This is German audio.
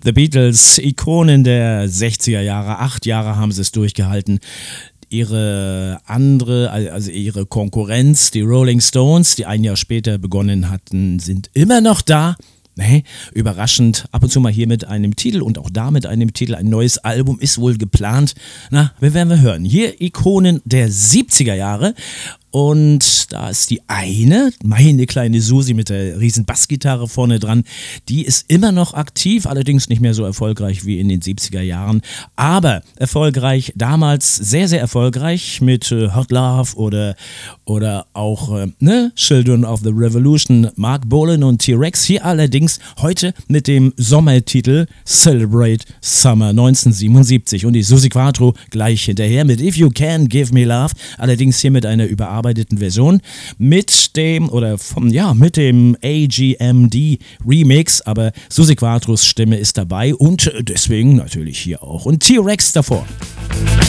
The Beatles, Ikonen der 60er Jahre, 8 Jahre haben sie es durchgehalten. Ihre Konkurrenz, die Rolling Stones, die ein Jahr später begonnen hatten, sind immer noch da. Nee, überraschend, ab und zu mal hier mit einem Titel und auch da mit einem Titel. Ein neues Album ist wohl geplant. Na, wir werden hören. Hier Ikonen der 70er Jahre. Und da ist die eine, meine kleine Susi mit der riesen Bassgitarre vorne dran, die ist immer noch aktiv, allerdings nicht mehr so erfolgreich wie in den 70er Jahren, aber erfolgreich, damals sehr, sehr erfolgreich mit Hot Love oder auch Children of the Revolution, Mark Bolan und T-Rex, hier allerdings heute mit dem Sommertitel Celebrate Summer 1977 und die Suzi Quatro gleich hinterher mit If You Can Give Me Love, allerdings hier mit einer überarbeiteten Version mit dem AGMD Remix, aber Suzi Quatros Stimme ist dabei und deswegen natürlich hier auch und T-Rex davor.